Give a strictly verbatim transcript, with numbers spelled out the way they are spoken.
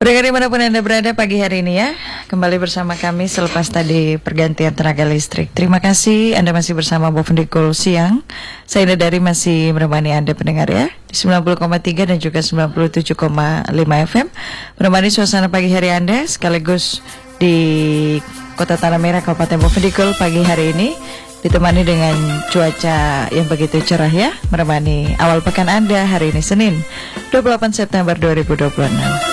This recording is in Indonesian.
Pendengar dimanapun Anda berada pagi hari ini ya, kembali bersama kami selepas tadi pergantian tenaga listrik. Terima kasih Anda masih bersama Bovendikul Siang. Saya Ina Dari masih menemani Anda pendengar ya, di sembilan puluh koma tiga dan juga sembilan puluh tujuh koma lima F M. Menemani suasana pagi hari Anda sekaligus di Kota Tanah Merah Kabupaten Bovendikul pagi hari ini. Ditemani dengan cuaca yang begitu cerah ya, menemani awal pekan Anda hari ini Senin dua puluh delapan September dua ribu dua puluh enam.